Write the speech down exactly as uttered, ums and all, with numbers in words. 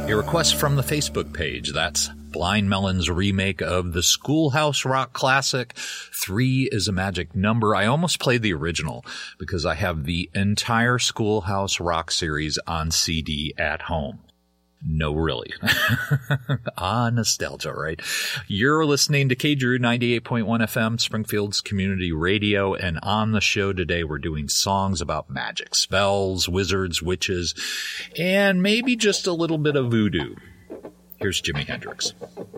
A request from the Facebook page. That's Blind Melon's remake of the Schoolhouse Rock classic, Three is a Magic Number. I almost played the original because I have the entire Schoolhouse Rock series on C D at home. No, really. Ah, nostalgia, right? You're listening to K Drew ninety-eight point one F M, Springfield's community radio, and on the show today we're doing songs about magic, spells, wizards, witches, and maybe just a little bit of voodoo. Here's Jimi Hendrix.